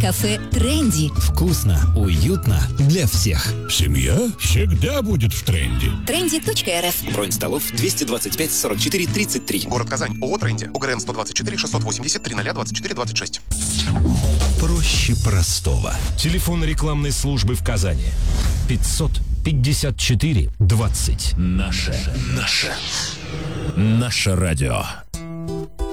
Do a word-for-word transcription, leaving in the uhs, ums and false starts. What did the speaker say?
Кафе «Тренди». Вкусно, уютно, для всех. Семья всегда будет в тренде. тренди точка эр эф. Бронь столов двести двадцать пять сорок четыре тридцать три. Город Казань. ООО «Тренди». УГРН сто двадцать четыре шестьсот восемьдесят три ноль двадцать четыре двадцать шесть. Проще простого. Телефон рекламной службы в Казани. пятьсот пятьдесят четыре двадцать. Наше. Наше. Наше радио.